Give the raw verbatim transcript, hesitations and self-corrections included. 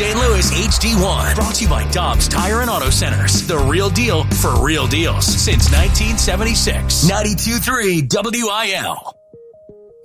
Saint Louis H D one. Brought to you by Dobbs Tire and Auto Centers. The real deal for real deals since nineteen seventy-six. ninety-two point three W I L.